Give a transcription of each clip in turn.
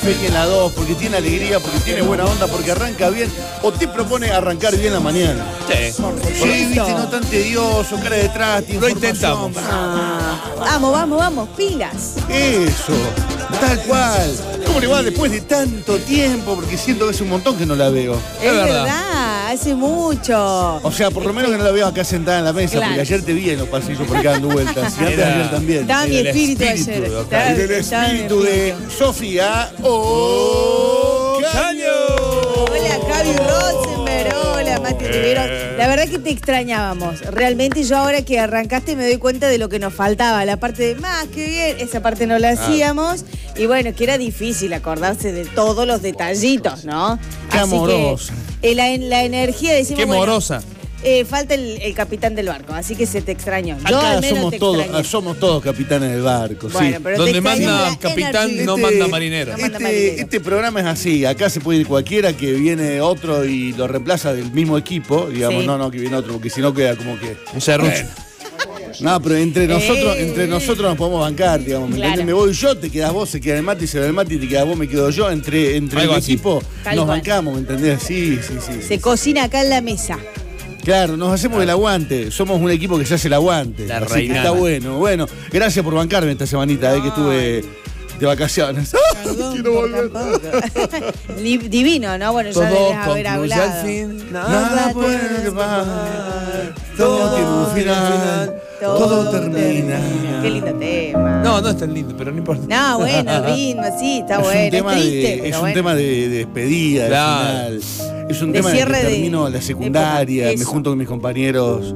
Peque en la 2, porque tiene alegría, porque tiene buena onda, porque arranca bien, o te propone arrancar bien la mañana. Sí. Sí, viste, no tan tedioso, cara detrás, Lo intentamos. Vamos, pilas. Eso, tal cual. ¿Cómo le va después de tanto tiempo? Porque siento que hace un montón que no la veo. Es verdad, hace mucho. O sea, por lo menos que no la veo acá sentada en la mesa, Claro. porque ayer te vi en los pasillos por acá dando vueltas. Y antes de ayer también. Estaba mi el espíritu espíritu ayer. de Ocaño. Estaba- El estaba mi espíritu de espíritu. Sofía Ocaño. Hola, Javi Rosenberg. Hola, Mati Rivero. La verdad que te extrañábamos. Realmente yo ahora que arrancaste me doy cuenta de lo que nos faltaba. La parte de más, que bien. Esa parte no la hacíamos. Y bueno, que era difícil acordarse de todos los detallitos, ¿no? Qué Así amorosa. que la energía decimos, Qué bueno, morosa. falta el capitán del barco, así que se te extrañó. Yo Acá al menos te extrañé. somos todos capitanes del barco. Bueno, sí. pero Donde te extrañó manda la capitán, energía. no manda marinero. No manda marinero. Este programa es así, acá se puede ir cualquiera, que viene otro y lo reemplaza del mismo equipo, digamos, Sí. no, que viene otro, porque si no queda como que... Un serrucho. No, pero entre nosotros nos podemos bancar, digamos, ¿me Claro. entiendes? Me voy yo, te quedas vos, se queda el Mati, se va el Mati, te quedas vos, me quedo yo, entre el Algo así. equipo Tal nos cual. bancamos, ¿me entendés? Sí. Se cocina acá en la mesa. Claro, nos hacemos el aguante, somos un equipo que se hace el aguante, La así que reinada. está bueno. Bueno, gracias por bancarme esta semanita, que estuve de vacaciones. Perdón, Quiero volver. Divino, ¿no? Bueno, ya debes haber hablado. Nada puede llevar, todo tiene un final, todo termina. Qué lindo tema. No es tan lindo, pero no importa. No, bueno, el ritmo, sí, está Es bueno. un tema, es triste, es pero un bueno. tema de despedida, Claro. de final. Es un De tema de que cierre de termino la secundaria, época, me eso. junto con mis compañeros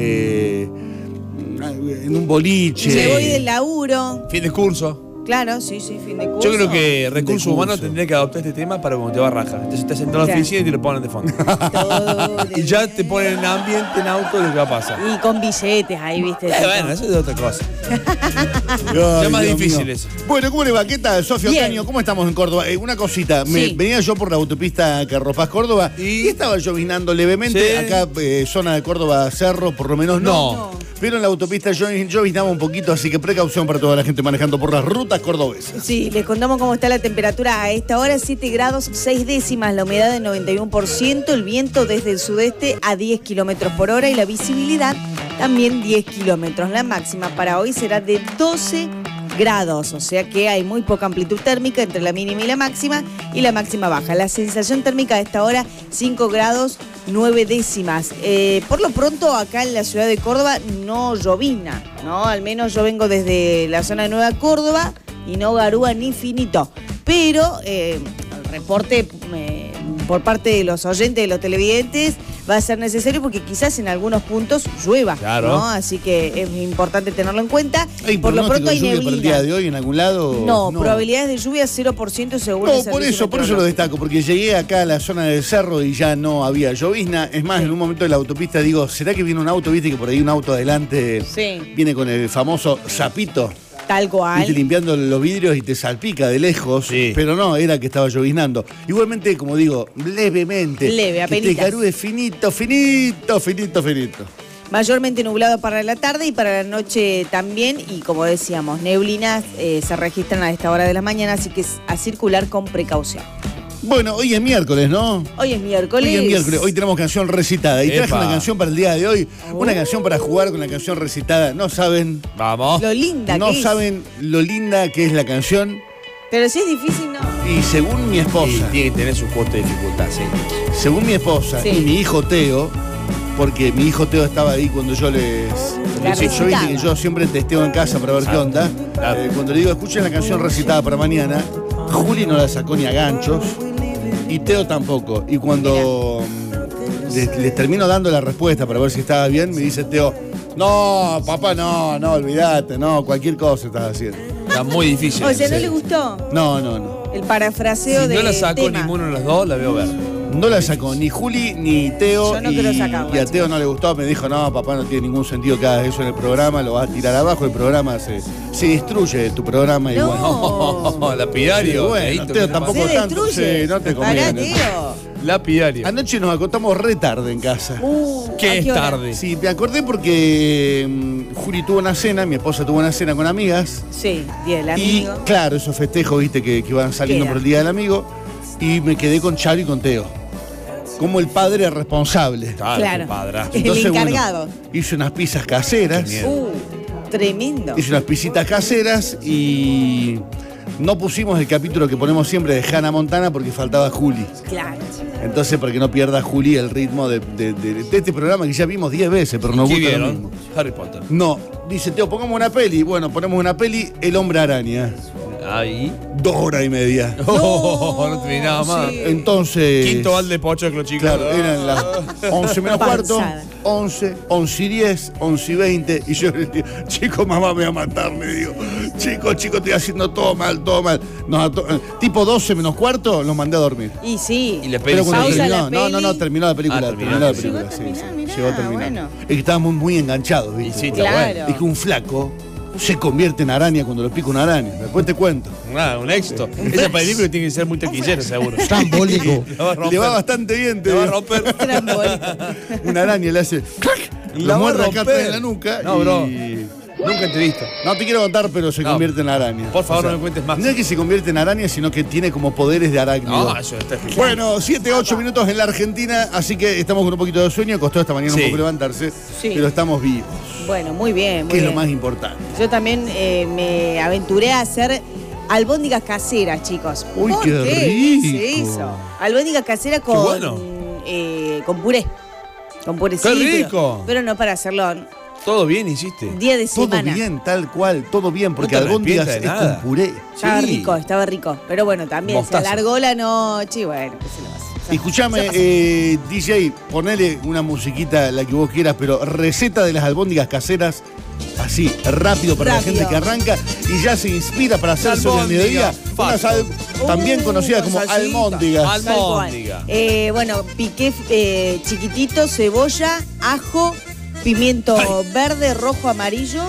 en un boliche. Me voy del laburo. Fin de curso. Claro, sí, fin de curso. Yo creo que Recursos curso. Humanos tendría que adoptar este tema para cuando te va a raja. Entonces estás sentado en la Claro. oficina y te lo ponen de fondo. Todo Y ya te ponen en ambiente, en auto, lo que va a pasar. Y con billetes ahí, viste. Bueno, eso es otra cosa. Ay, Ya más Dios difícil mío. eso. Bueno, ¿cómo le va? ¿Qué tal, Sofía Bien. Ocaño? ¿Cómo estamos en Córdoba? Una cosita, Sí. venía yo por la autopista Carropaz Córdoba y estaba lloviznando levemente. Sí. Acá, zona de Córdoba, Cerro, por lo menos no. No. Pero en la autopista lloviznaba un poquito, así que precaución para toda la gente manejando por las rutas cordobesas. Sí, les contamos cómo está la temperatura a esta hora, 7 grados 6 décimas, la humedad del 91%, el viento desde el sudeste a 10 kilómetros por hora y la visibilidad también 10 kilómetros. La máxima para hoy será de 12 grados, o sea que hay muy poca amplitud térmica entre la mínima y la máxima baja. La sensación térmica a esta hora, 5 grados 9 décimas. Por lo pronto, acá en la ciudad de Córdoba no llovina, ¿no? Al menos yo vengo desde la zona de Nueva Córdoba y no garúa ni finito. Pero el reporte por parte de los oyentes, de los televidentes, va a ser necesario porque quizás en algunos puntos llueva, Claro. ¿no? Así que es importante tenerlo en cuenta. ¿Hay Por lo pronto hay lluvia para el día neblina. de hoy en algún lado? No, probabilidades de lluvia 0% según el No, por Servicio eso lo Meteorológico. destaco, porque llegué acá a la zona del cerro y ya no había llovizna. Es más, en un momento de la autopista digo, ¿será que viene un auto? Viste que por ahí un auto adelante Sí. viene con el famoso zapito, Tal viste, cual. limpiando los vidrios y te salpica de lejos. Sí. Pero no, era que estaba lloviznando. Igualmente, como digo, levemente. Leve, que te apenitas. garúe finito. Mayormente nublado para la tarde y para la noche también. Y como decíamos, neblinas se registran a esta hora de la mañana, así que es a circular con precaución. Bueno, hoy es miércoles, ¿no? Hoy es miércoles. Hoy es miércoles, hoy tenemos canción recitada. Y traje Epa. una canción para el día de hoy, una canción para jugar con la canción recitada. No saben, Vamos. Lo linda no que saben lo linda que es la canción. es. Pero si es difícil, no. Y según mi Sí, esposa, tiene que tener su costo de dificultad, sí. según mi esposa Sí. y mi hijo Teo, porque mi hijo Teo estaba ahí cuando yo les... La yo viste recitaba. que yo siempre testeo en casa para ver qué onda. Claro. Cuando le digo, escuchen la canción recitada para mañana, Juli no la sacó ni a ganchos y Teo tampoco. Y cuando les termino dando la respuesta para ver si estaba bien, me dice Teo, no, papá, no, olvídate, no, cualquier cosa estás haciendo. Está muy difícil. O sea, ¿no Sí. le gustó No. el parafraseo Si de no la sacó tema? ninguno de los dos, la veo ver. No la sacó ni Juli ni Teo. Yo no quiero sacarla, y a Teo no le gustó, me dijo, no, papá, no tiene ningún sentido que hagas eso en el programa, lo vas a tirar abajo, el programa se destruye tu programa No. igual. Oh, lapidario. Sí, bueno, Feíto, Teo ¿qué tampoco Se tanto. destruye. Sí, no te Pará, conviene. Teo. Lapidario. Anoche nos acostamos re tarde en casa. ¿A ¿Qué es qué hora? tarde? Sí, me acordé porque Juli tuvo una cena, mi esposa tuvo una cena con amigas. Sí, Día del Y Amigo. claro, esos festejos, viste, que van saliendo Queda. por el Día del Amigo. Y me quedé con Charo y con Teo. Como el padre responsable. Claro. Qué padrazo. El encargado. Bueno, hice unas pizzas caseras. Qué miedo. Tremendo. Hice unas pisitas caseras y no pusimos el capítulo que ponemos siempre de Hannah Montana porque faltaba Juli. Claro. Entonces, para que no pierda Juli el ritmo de este programa que ya vimos 10 veces, pero nos ¿Qué gusta lo vieron? mismo. Harry Potter. No, dice Teo, pongamos una peli. Bueno, ponemos una peli, El Hombre Araña. Ahí. 2 horas y media. No terminaba más. sí. Entonces. Quinto balde de pochoclo, chicos. Claro, eran las 11 menos cuarto, Panzada. 11, 11 y 10, 11 y 20. Y yo le digo, chico, mamá me va a matar, le digo. Chico, estoy haciendo todo mal, todo mal. Tipo 12 menos cuarto, los mandé a dormir. Y sí. Y le Pero pedí cuando Pausa terminó, la peli. no, terminó la película. Ah, terminó. terminó la Llegó película, a sí, terminar, sí, mirá, llegó a terminar. bueno. Es que estábamos muy enganchados, Y ¿viste? sí, está Claro. bueno. Es que un flaco se convierte en araña cuando lo pica una araña. Después te cuento. Nada, un éxito. Esa película tiene que ser muy taquillera, seguro. Trambólico. Le va a romper. Le va bastante bien, te Le va a digo. romper. Trambólico. Una araña le hace ¡clac! La Lo va a muerde acá romper. atrás en la nuca. No, y... bro. Nunca te he visto. No te quiero contar, pero se No. convierte en araña. Por favor, no me cuentes más. No es que se convierte en araña, sino que tiene como poderes de arácnido. No, eso está explicado. Bueno, 7, 8 minutos en la Argentina, así que estamos con un poquito de sueño. Costó esta mañana Sí. un poco levantarse, Sí. pero estamos vivos, Bueno, muy bien, muy que es bien. lo más importante. Yo también me aventuré a hacer albóndigas caseras, chicos. Uy, ¿Por qué rico. se hizo? Albóndigas caseras con, bueno. con puré. Con purecito. ¡Qué rico! Pero no para hacerlo Todo bien hiciste. día de Todo semana. bien, tal cual, todo bien, porque No te albóndigas arrepientas es de nada. con puré. Estaba Sí. rico, estaba rico. Pero bueno, también Mostaza. se alargó la noche y bueno, ¿qué se lo va a hacer? Escuchame, DJ, ponele una musiquita, la que vos quieras, pero receta de las albóndigas caseras, así, rápido para Rápido. la gente que arranca y ya se inspira para hacer sobre el mediodía. Albóndiga, Unas también conocidas como salsita. almóndigas. Tal cual. Albóndiga. Bueno, piqué chiquitito, cebolla, ajo, pimiento verde, rojo, amarillo.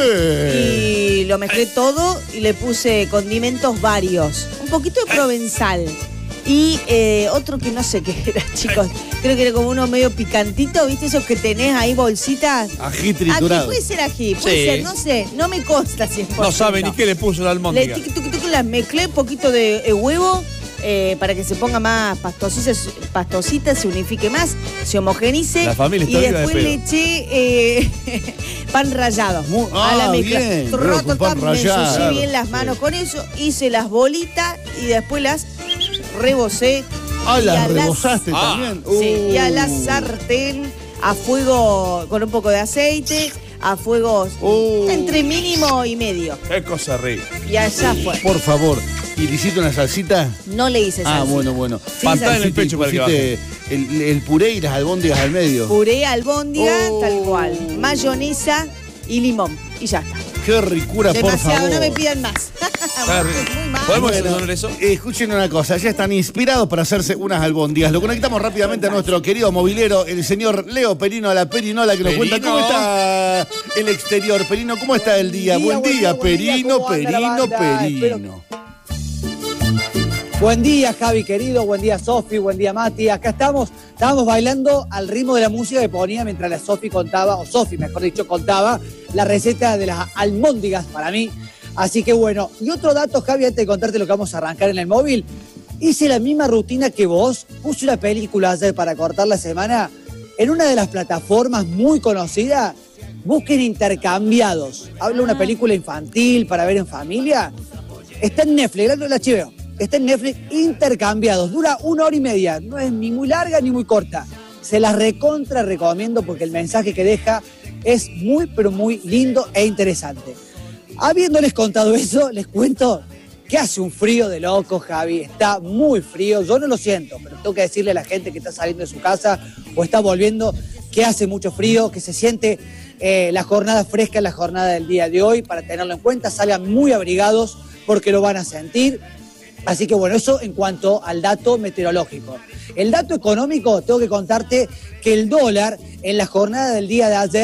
Y lo mezclé todo y le puse condimentos varios. Un poquito de provenzal. Y otro que no sé qué era, chicos. Creo que era como uno medio picantito, ¿viste? Esos que tenés ahí bolsitas. Ají Ají, triturado. puede ser ají, puede Sí. ser, no sé, no me consta 100%. No sabe ni qué le puso la Le almóndiga. las mezclé, un poquito de huevo para que se ponga más pastosita, se unifique más, se homogenice. La familia está y viva de después le pedo. eché pan rallado a la mezcla. bien, pero con pan Me rallado. ensucié bien las manos con eso, hice las bolitas y después las rebocé. Ah, y las a rebozaste Ah. también. Sí, y a la sartén a fuego con un poco de aceite, a fuego entre mínimo y medio. Qué cosa rica. Y allá fue. Por favor, ¿y le hiciste una salsita? No le hice salsa. Bueno. Patada en el Pusiste- pecho para que pusiste el puré y las albóndigas al medio. Puré, albóndiga, Oh. tal cual. Mayonesa y limón. Y ya está. Qué ricura, por Demasiado, favor. no me pidan más. Está rico. Muy mal. ¿Podemos Bueno, hacer eso? escuchen una cosa, ya están inspirados para hacerse unas albóndigas. Lo conectamos rápidamente a nuestro querido movilero, el señor Leo Perino, a la Perinola, que nos cuenta Perino. cómo está el exterior. Perino, ¿cómo está el día? Buen día, Perino, ¿cómo anda la Perino, banda? Perino. Buen día, Javi querido, buen día, Sofi, buen día, Mati. Acá estábamos bailando al ritmo de la música que ponía mientras la Sofi contaba, o Sofi, mejor dicho, contaba la receta de las almóndigas para mí. Así que bueno, y otro dato, Javi, antes de contarte lo que vamos a arrancar en el móvil, hice la misma rutina que vos, puse una película ayer para cortar la semana en una de las plataformas muy conocidas. Busquen Intercambiados. Habla una película infantil para ver en familia. Está en Netflix, la HBO. Está en Netflix, Intercambiados. Dura 1 hora y media. No es ni muy larga ni muy corta. Se las recontra recomiendo porque el mensaje que deja es muy, pero muy lindo e interesante. Habiéndoles contado eso, les cuento que hace un frío de loco, Javi. Está muy frío. Yo no lo siento, pero tengo que decirle a la gente que está saliendo de su casa o está volviendo que hace mucho frío, que se siente la jornada fresca, la jornada del día de hoy, para tenerlo en cuenta. Salgan muy abrigados porque lo van a sentir. Así que bueno, eso en cuanto al dato meteorológico. El dato económico, tengo que contarte que el dólar en la jornada del día de ayer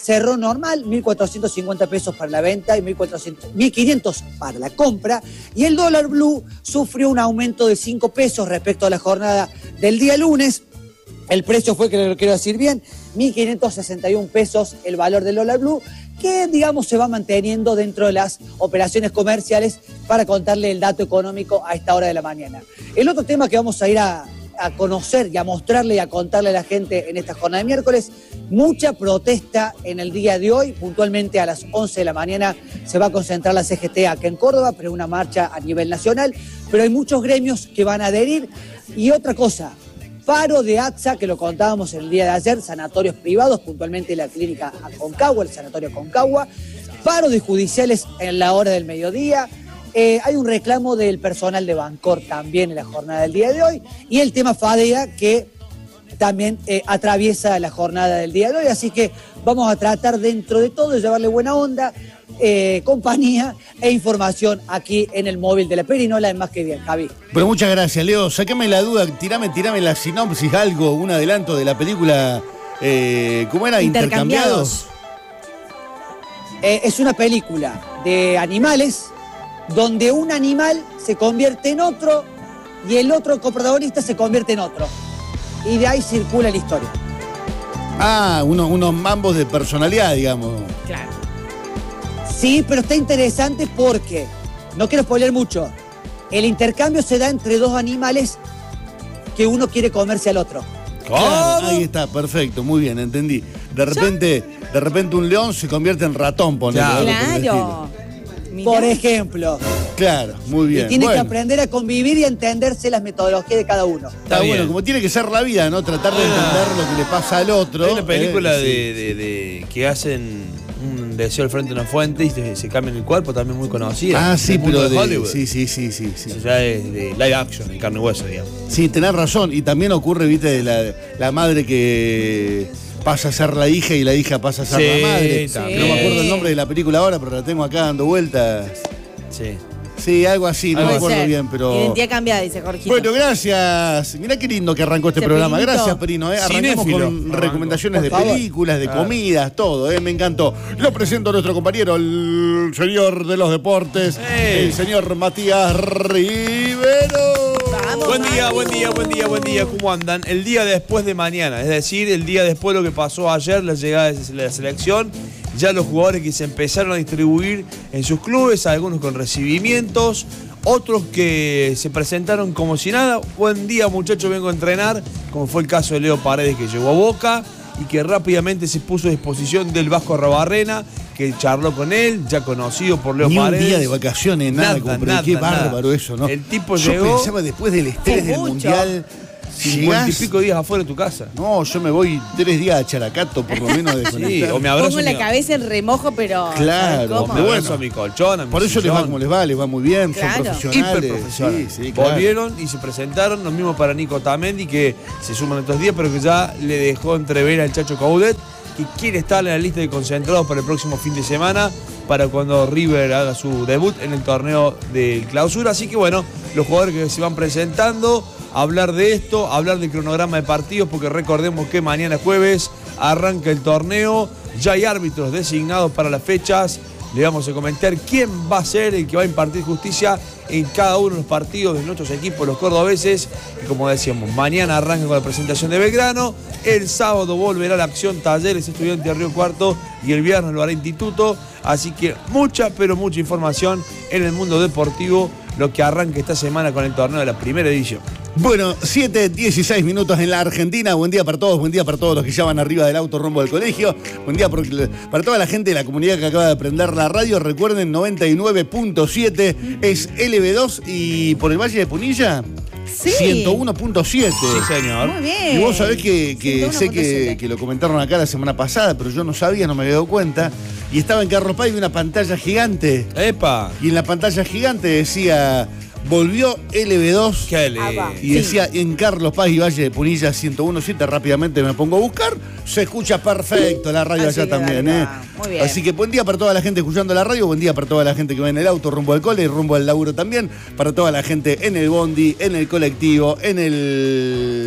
cerró normal, 1.450 pesos para la venta y 1.500 para la compra. Y el dólar blue sufrió un aumento de 5 pesos respecto a la jornada del día lunes. El precio fue, que lo quiero decir bien, 1.561 pesos el valor del dólar blue, que digamos se va manteniendo dentro de las operaciones comerciales, para contarle el dato económico a esta hora de la mañana. El otro tema que vamos a ir a conocer y a mostrarle y a contarle a la gente en esta jornada de miércoles, mucha protesta en el día de hoy. Puntualmente a las 11 de la mañana se va a concentrar la CGT acá en Córdoba, pero una marcha a nivel nacional, pero hay muchos gremios que van a adherir. Y otra cosa, paro de ATSA, que lo contábamos el día de ayer, sanatorios privados, puntualmente la clínica Aconcagua, el sanatorio Aconcagua, paro de judiciales en la hora del mediodía. Hay un reclamo del personal de Bancor también en la jornada del día de hoy, y el tema FADEA, que también atraviesa la jornada del día de hoy, así que vamos a tratar dentro de todo de llevarle buena onda, compañía e información aquí en el móvil de la Perinola en Más que Bien. Javi. Pero muchas gracias, Leo. Sáqueme la duda, tirame la sinopsis, algo, un adelanto de la película, ¿cómo era? Intercambiados. Es una película de animales, donde un animal se convierte en otro y el otro coprotagonista se convierte en otro. Y de ahí circula la historia. Ah, unos mambos de personalidad, digamos. Claro. Sí, pero está interesante porque, no quiero spoiler mucho, el intercambio se da entre dos animales que uno quiere comerse al otro. Claro, ahí está, perfecto, muy bien, entendí. De repente un león se convierte en ratón, ponele. Claro. Por ejemplo. Claro, muy bien. Y tiene que aprender a convivir y a entenderse las metodologías de cada uno. Está bueno, como tiene que ser la vida, ¿no? Tratar de entender lo que le pasa al otro. Hay una película sí. de que hacen un deseo al frente de una fuente y se cambian el cuerpo, también muy conocida. Ah, sí, pero de Hollywood. Sí. Eso ya es de live action, en carne y hueso, digamos. Sí, tenés razón. Y también ocurre, viste, de la madre que pasa a ser la hija y la hija pasa a ser la madre. Sí. No me acuerdo el nombre de la película ahora, pero la tengo acá dando vueltas. Sí. Sí, algo así, no me acuerdo bien, pero... Identidad cambiada, dice Jorgito. Bueno, gracias. Mirá qué lindo que arrancó este programa. Perino. Gracias, Perino. Arrancamos con recomendaciones de películas, de comidas, todo. Me encantó. Lo presento a nuestro compañero, el señor de los deportes, el señor Matías Rivero. Vamos, Buen día. ¿Cómo andan? El día después de mañana, es decir, el día después de lo que pasó ayer, la llegada de la selección, ya los jugadores que se empezaron a distribuir en sus clubes, algunos con recibimientos, otros que se presentaron como si nada. Buen día, muchachos, vengo a entrenar, como fue el caso de Leo Paredes, que llegó a Boca y que rápidamente se puso a disposición del Vasco Arrobarrena, que charló con él, ya conocido por Leo Paredes. Un día de vacaciones, nada. Qué bárbaro eso, ¿no? El tipo yo llegó... pensaba después del estrés del Mundial... 50 y pico días afuera de tu casa. No, yo me voy 3 días a Characato, por lo menos, de sí, o me abrazo. Pongo la cabeza en remojo, pero... Claro, me abrazo a mi colchón, a mi por eso sillón. les va como les va muy bien, claro. son profesionales. Hiper profesionales. Sí, claro. Volvieron y se presentaron, lo mismo para Nico Tamendi, que se suman estos días, pero que ya le dejó entrever al Chacho Coudet, que quiere estar en la lista de concentrados para el próximo fin de semana, para cuando River haga su debut en el torneo de clausura. Así que bueno, los jugadores que se van presentando, hablar de esto, hablar del cronograma de partidos, porque recordemos que mañana jueves arranca el torneo, ya hay árbitros designados para las fechas. Le vamos a comentar quién va a ser el que va a impartir justicia en cada uno de los partidos de nuestros equipos, los cordobeses, que como decíamos, mañana arranca con la presentación de Belgrano, el sábado volverá la acción Talleres Estudiantes de Río Cuarto y el viernes lo hará Instituto, así que mucha información en el mundo deportivo, lo que arranca esta semana con el torneo de la primera edición. Bueno, 7:16 en la Argentina. Buen día para todos los que ya van arriba del auto rumbo al colegio. Buen día para toda la gente de la comunidad que acaba de prender la radio. Recuerden, 99.7 es LB2 y por el Valle de Punilla, sí. 101.7. Sí, señor. Muy bien. Y vos sabés que sé que lo comentaron acá la semana pasada, pero yo no sabía, no me había dado cuenta. Y estaba en Carlos Paz y vi una pantalla gigante. ¡Epa! Y en la pantalla gigante decía... Volvió LB2 y decía en Carlos Paz y Valle de Punilla 101.7. Rápidamente me pongo a buscar. Se escucha perfecto la radio allá también. Muy bien. Así que buen día para toda la gente escuchando la radio. Buen día para toda la gente que va en el auto rumbo al cole y rumbo al laburo también. Para toda la gente en el bondi, en el colectivo, en el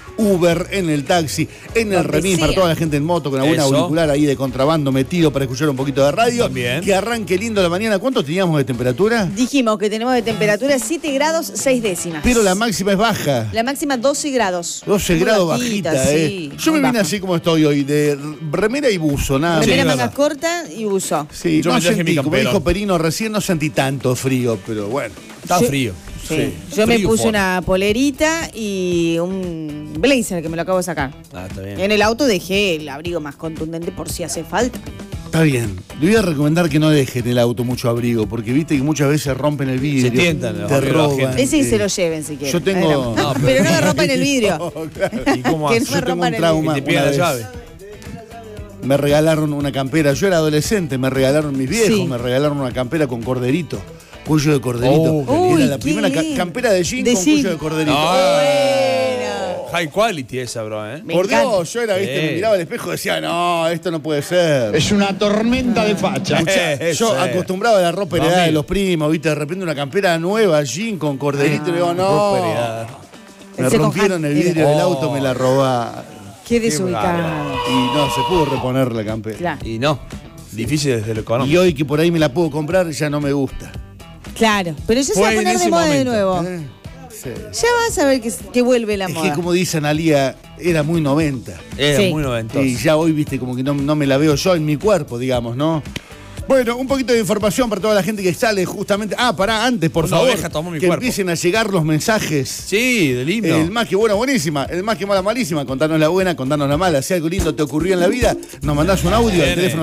Uber, en el taxi, en el Donde remis, para sea. toda la gente en moto con algún Eso. auricular ahí de contrabando metido para escuchar un poquito de radio. También. Que arranque lindo la mañana. ¿Cuánto teníamos de temperatura? Dijimos que tenemos de temperatura 7 grados 6 décimas. Pero la máxima es baja. La máxima 12 grados. 12 Muy grados bajita, bajita, sí, Yo me muy vine baja. así como estoy hoy, de remera y buzo, nada. Remera Sí, manga verdad. corta y buzo. Sí, Yo no me traje sentí, mi como camperón. dijo Perino recién, no sentí tanto frío, pero bueno. Está Sí. frío. Sí. Yo me Frío puse fuerte. una polerita y un blazer que me lo acabo de sacar. Ah, está bien. En el auto dejé el abrigo más contundente por si hace falta. Está bien. Le voy a recomendar que no dejen el auto mucho abrigo, porque viste que muchas veces rompen el vidrio. Se tientan los te abrigos de la roban. gente. Ese que se lo lleven si quieren. Yo tengo- No, No, pero no me rompan el vidrio. No, claro. ¿Y cómo Que haces? no me Yo tengo rompan un el trauma. Que te pida una la vez. llave. Me regalaron una campera. Yo era adolescente, me regalaron mis viejos, Sí. me regalaron una campera con corderito. Cuello de corderito. Oh, qué Era lindo. la primera Uy, qué lindo. campera de jean De con jean. cuello de corderito. No. High quality esa, bro, ¿eh? Me Por encanta. Dios, yo era, viste, me miraba al espejo y decía, no, esto no puede ser. Es una tormenta de facha. Escuchá, yo acostumbraba a la ropa heredada de Amigo. los primos, viste, de repente una campera nueva, jean con corderito, y digo, no. Ropa heredada. Me El second rompieron hand. el vidrio del Oh. auto, me la robaron. Qué desubicado. Y no, se pudo reponer la campera. Claro. Y no. Difícil desde lo económico. Y hoy que por ahí me la puedo comprar, ya no me gusta. Claro. Pero ya se Fue va a en poner de ese moda de momento. nuevo. Sí. Ya vas a ver que vuelve la Es moda. que como dice Analía, era muy 90. Era Sí. muy noventoso. Y ya hoy, viste, como que no me la veo yo en mi cuerpo, digamos, ¿no? Bueno, un poquito de información para toda la gente que sale justamente. Ah, pará, antes, por Una favor. oveja tomó mi que cuerpo. empiecen a llegar los mensajes. Sí, del himno. El más que buena, buenísima. El más que mala, malísima. Contanos la buena, contanos la mala. Si algo lindo te ocurrió en la vida, nos mandás un audio al Viene. teléfono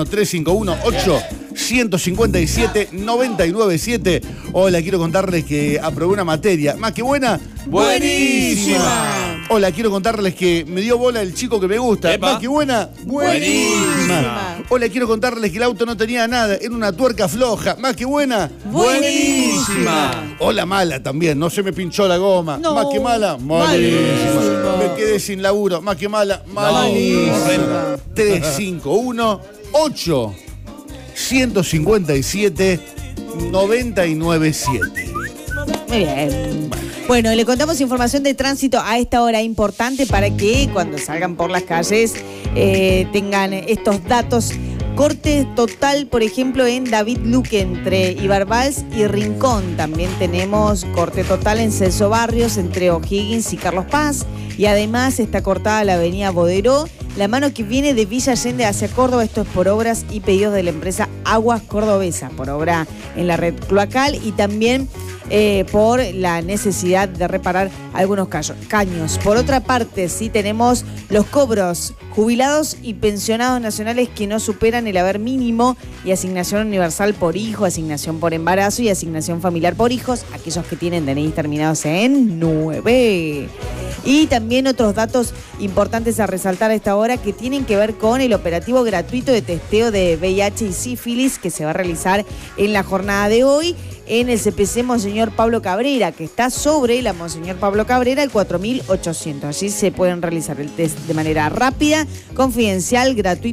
351-8-157-997. Hola, quiero contarles que aprobé una materia. Más que buena, Buenísima. Hola, quiero contarles que me dio bola el chico que me gusta. Epa. Más que buena, Buenísima. Hola, quiero contarles que el auto no tenía nada. Era una tuerca floja. Más que buena, Buenísima. Hola, mala también. No se me pinchó la goma. No. Más que mala, malísima. Malísima. Me quedé sin laburo. Más que mala, malísima. horrenda. 351 8 157 997. Muy bien. Bueno, le contamos información de tránsito a esta hora importante para que cuando salgan por las calles tengan estos datos. Corte total, por ejemplo, en David Luque entre Ibarbals y Rincón. También tenemos corte total en Celso Barrios entre O'Higgins y Carlos Paz. Y además está cortada la avenida Boderó, la mano que viene de Villa Allende hacia Córdoba. Esto es por obras y pedidos de la empresa Aguas Cordobesa, por obra en la red cloacal y también por la necesidad de reparar algunos caños. Por otra parte, sí tenemos los cobros jubilados y pensionados nacionales que no superan el haber mínimo y asignación universal por hijo, asignación por embarazo y asignación familiar por hijos, aquellos que tienen DNI terminados en 9. Y también otros datos importantes a resaltar a esta hora que tienen que ver con el operativo gratuito de testeo de VIH y sífilis que se va a realizar en la jornada de hoy en el CPC Monseñor Pablo Cabrera, que está sobre la Monseñor Pablo Cabrera, el 4800. Allí se pueden realizar el test de manera rápida, confidencial, gratuita